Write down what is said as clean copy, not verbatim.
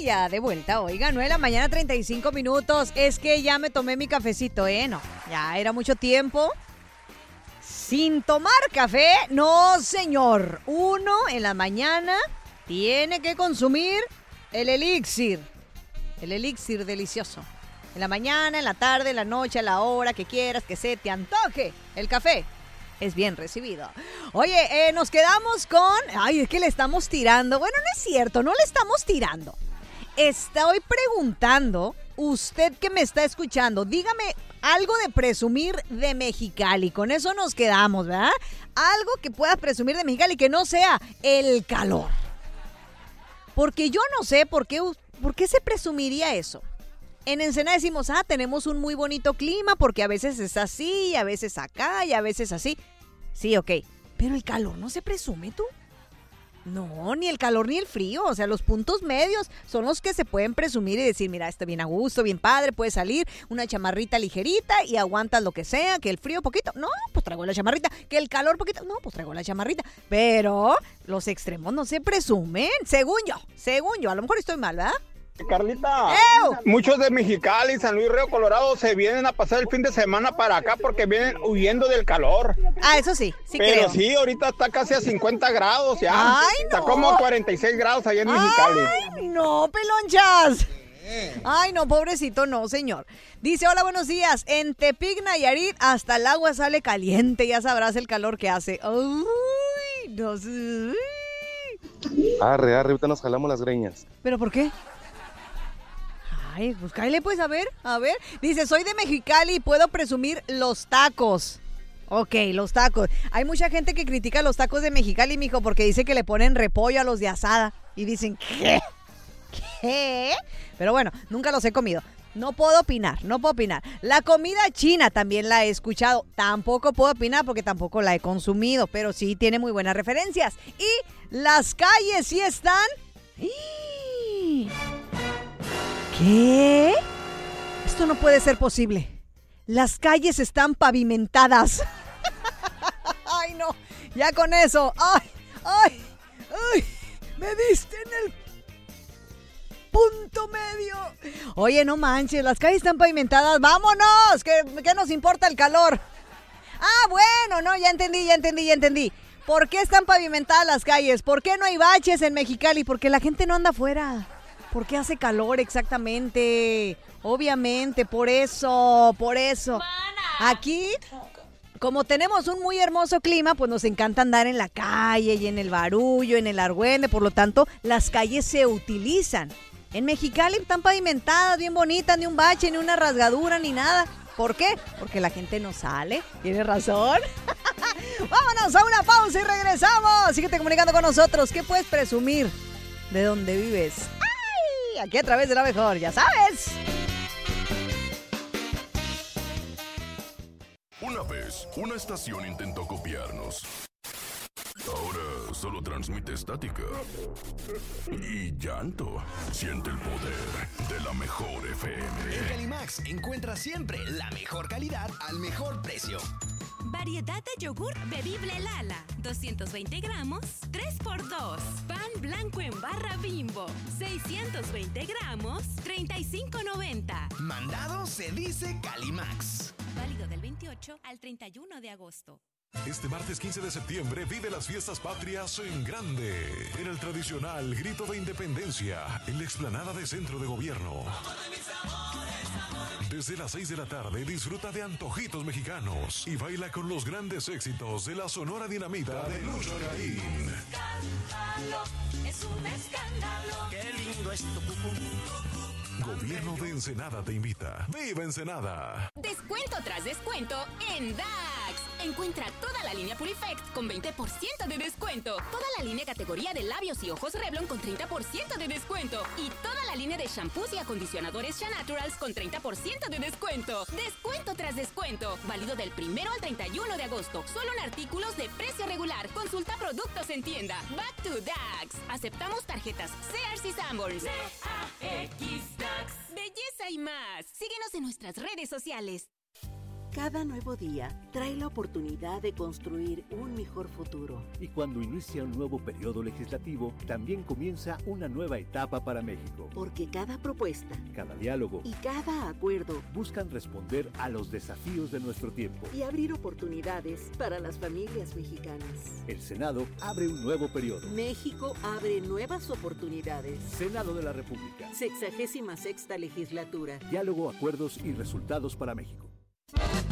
ya de vuelta, oiga, 9 de la mañana, 35 minutos. Es que ya me tomé mi cafecito, no, ya era mucho tiempo sin tomar café. No, señor, uno en la mañana tiene que consumir el elixir delicioso. En la mañana, en la tarde, en la noche, a la hora que quieras, que se te antoje. El café es bien recibido. Oye, nos quedamos con... Ay, es que le estamos tirando. Bueno, no es cierto, no le estamos tirando. Estoy preguntando, usted que me está escuchando, dígame algo de presumir de Mexicali. Con eso nos quedamos, ¿verdad? Algo que puedas presumir de Mexicali que no sea el calor. Porque yo no sé por qué se presumiría eso. En Ensenada decimos, tenemos un muy bonito clima porque a veces es así, a veces acá y a veces así. Sí, ok. Pero el calor no se presume, ¿tú? No, ni el calor ni el frío. O sea, los puntos medios son los que se pueden presumir y decir, mira, está bien a gusto, bien padre, puedes salir, una chamarrita ligerita y aguantas lo que sea, que el frío poquito. No, pues traigo la chamarrita. Que el calor poquito. No, pues traigo la chamarrita. Pero los extremos no se presumen, según yo. A lo mejor estoy mal, ¿verdad? Carlita, muchos de Mexicali, San Luis Río Colorado se vienen a pasar el fin de semana para acá porque vienen huyendo del calor. Eso sí, pero creo. Sí, ahorita está casi a 50 grados ya. Ay, está no. como 46 grados allá en Mexicali. Ay, no, pelonchas. Ay, no, pobrecito, no, señor. Dice, hola, buenos días. En Tepic, Nayarit, hasta el agua sale caliente. Ya sabrás el calor que hace. Uy, no sé. Arre, ahorita nos jalamos las greñas. ¿Pero por qué? Ay, pues cállale pues, a ver. Dice, soy de Mexicali y puedo presumir los tacos. Ok, los tacos. Hay mucha gente que critica los tacos de Mexicali, mijo, porque dice que le ponen repollo a los de asada. Y dicen, ¿qué? Pero bueno, nunca los he comido. No puedo opinar. La comida china también la he escuchado. Tampoco puedo opinar porque tampoco la he consumido, pero sí tiene muy buenas referencias. Y las calles sí están... ¿Qué? Esto no puede ser posible. Las calles están pavimentadas. Ay, no. Ya con eso. Ay. Me diste en el punto medio. Oye, no manches. Las calles están pavimentadas. ¡Vámonos! ¿Qué nos importa el calor? Bueno, no, ya entendí. ¿Por qué están pavimentadas las calles? ¿Por qué no hay baches en Mexicali? Porque la gente no anda afuera. ¿Por qué hace calor exactamente? Obviamente, por eso. Aquí, como tenemos un muy hermoso clima, pues nos encanta andar en la calle y en el barullo, en el argüende. Por lo tanto, las calles se utilizan. En Mexicali están pavimentadas, bien bonitas, ni un bache, ni una rasgadura, ni nada. ¿Por qué? Porque la gente no sale. ¿Tienes razón? Vámonos a una pausa y regresamos. Síguete comunicando con nosotros. ¿Qué puedes presumir de dónde vives? Aquí a través de La Mejor, ya sabes. Una vez, una estación intentó copiarnos. Ahora solo transmite estática y llanto. Siente el poder de La Mejor FM. En Calimax encuentra siempre la mejor calidad al mejor precio. Variedad de yogur bebible Lala, 220 gramos, 3x2. Pan blanco en barra Bimbo, 620 gramos, 35.90. Mandado se dice Calimax. Válido del 28 al 31 de agosto. Este martes 15 de septiembre vive las fiestas patrias en grande. En el tradicional Grito de Independencia, en la explanada de Centro de Gobierno. Desde las 6 de la tarde disfruta de antojitos mexicanos y baila con los grandes éxitos de la Sonora Dinamita de Lucho Garín. Es un escándalo. ¡Qué lindo es tu cucú! Gobierno de Ensenada te invita. ¡Viva Ensenada! Descuento tras descuento en DAX. Encuentra toda la línea Purifect con 20% de descuento. Toda la línea categoría de labios y ojos Revlon con 30% de descuento. Y toda la línea de shampoos y acondicionadores Shanaturals con 30% de descuento. Descuento tras descuento. Válido del 1 al 31 de agosto. Solo en artículos de precio regular. Consulta productos en tienda. Back to DAX. Aceptamos tarjetas Sears y Sanborns. DAX. Belleza y más. Síguenos en nuestras redes sociales. Cada nuevo día trae la oportunidad de construir un mejor futuro. Y cuando inicia un nuevo periodo legislativo, también comienza una nueva etapa para México. Porque cada propuesta, cada diálogo y cada acuerdo buscan responder a los desafíos de nuestro tiempo y abrir oportunidades para las familias mexicanas. El Senado abre un nuevo periodo. México abre nuevas oportunidades. Senado de la República. 66ª legislatura. Diálogo, acuerdos y resultados para México.